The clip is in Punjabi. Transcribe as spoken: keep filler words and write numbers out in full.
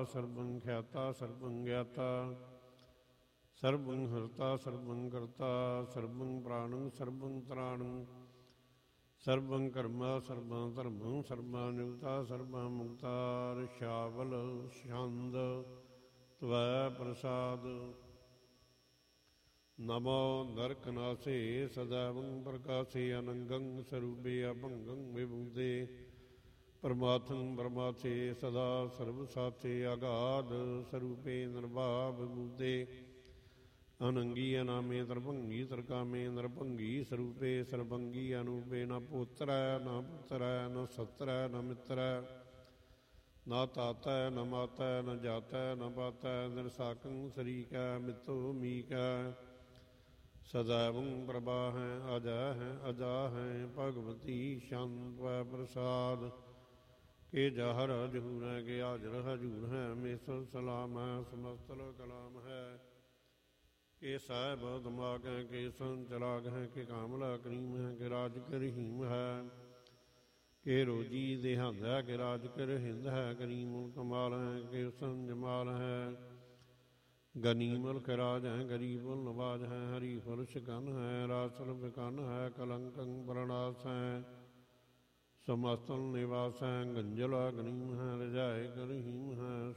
ਸਰਬੰ ਖਿਆਤਾ ਸਰਬੰ ਗਿਆਤਾ ਸਰਬੰ ਹਰਤਾ ਸਰਬੰ ਕਰਤਾ ਸਰਬੰ ਪ੍ਰਾਣੰ ਸਰਬੰ ਤਰਾਣੰ ਸਰਬੰ ਕਰਮਾ ਸਰਬੰ ਧਰਮੰ ਸਰਬਾ ਨਿਯੁਕਤਾ ਸਰਬਾ ਮੁਕਤਾ ਰਸ਼ਾਵਲ ਛੰਦ ਤਵੈ ਪ੍ਰਸਾਦ। ਨਮੋ ਨਰਕਨਾਸੇ ਸਦਾਵੰ ਪ੍ਰਕਾਸੇ ਅਨੰਗੰ ਸਰੂਪੇ ਅਭੰਗੰ ਵਿਭੂਦੇ ਪਰਮਾਤਮ ਪਰਮਾਥੇ ਸਦਾ ਸਰਬ ਸਾਥੇ ਅਗਾਧ ਸਰੂਪੇ ਨਿਰਭਾਵ ਵਿਭੂਦੇ ਅਨੰਗੀ ਅਨਾਮੇ ਤਰਭੰਗੀ ਤਰਕਾਮੇ ਨਰਭੰਗੀ ਸਰੂਪੇ ਸਰਬੰਗੀ ਅਨੂਪੇ ਨ ਪੁੱਤਰੈ ਨ ਪੁੱਤਰੈ ਨ ਸਤਰੈ ਨ ਮਿੱਤਰੈ ਨਾ ਤਾਤੈ ਨ ਮਾਤੈ ਨ ਜਾਤੈ ਨ ਪਾਤੈ ਨਿਰਸਾਕੰ ਸਰੀਕੈ ਮਿੱਤੋ ਮੀਕੈ ਸਦਾਵੰ ਪ੍ਰਭਾ ਹੈ ਅਜੈ ਹੈ ਅਜਾ ਹੈ ਭਗਵਤੀ ਸ਼ੰਤਵੈ ਪ੍ਰਸਾਦ। ਕੇ ਜਹਰ ਜਹੂਰ ਹੈ ਕੇ ਹਾਜ਼ਰ ਹਜੂਰ ਹੈ ਮੇਸਰ ਸਲਾਮ ਹੈ ਸਮਸਤਲ ਕਲਾਮ ਹੈ ਕੇ ਸਾਹਿਬ ਦਿਮਾਗ ਹੈ ਕੇ ਸੰਚਲਾਗ ਹੈ ਕੇ ਕਾਮਲਾ ਕਰੀਮ ਹੈ ਕੇ ਰਾਜ ਕਰਹੀਮ ਹੈ ਕੇ ਰੋਜੀ ਦੇਹੰਦ ਹੈ ਕੇ ਰਾਜ ਕਰ ਹਿੰਦ ਹੈ ਕਰੀਮ ਕਮਾਲ ਹੈ ਕੇ ਹੁਸਨ ਜਮਾਲ ਹੈ ਗਨੀਮਲ ਖਰਾਜ ਹੈ ਗਰੀਬੁਲ ਨਵਾਜ ਹੈ ਹਰੀ ਫੁਲ ਸ਼ਕਨ ਹੈ ਰਾਸਲ ਵਿਕਨ ਹੈ ਕਲੰਕੰ ਪ੍ਰਣਾਸ ਹੈ ਸਮਸਤਲ ਨਿਵਾਸ ਹੈ ਗੰਜਲਾ ਗਨੀਮ ਹੈ ਰਜਾਏ ਕਰਹੀਮ ਹੈ